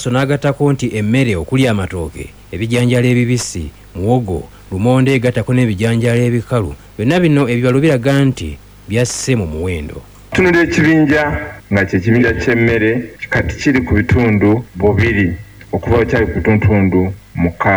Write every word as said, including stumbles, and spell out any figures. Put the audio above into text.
so n'agattako nti emmere okuli amatooke ebijanjalo ebibisi muwogo lumonde gattako n'ebijanjalo ebikalu byonna bino ebibalo biraga nti byasse mu muwendo. Tunulira ekibinja nga ky'ekibinja ky'emmere kati kiri ku bitundu bubiri okuva kyali ku bitundu mukaaga.